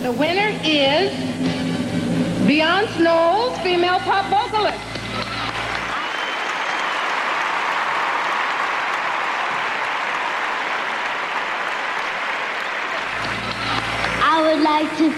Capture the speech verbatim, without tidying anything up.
The winner is Beyonce Knowles, female pop vocalist. I would like to